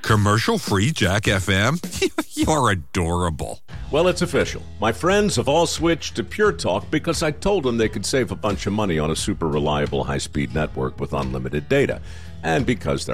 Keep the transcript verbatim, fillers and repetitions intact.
Commercial-free Jack F M? You're adorable. Well, it's official. My friends have all switched to Pure Talk because I told them they could save a bunch of money on a super reliable high-speed network with unlimited data. And because they're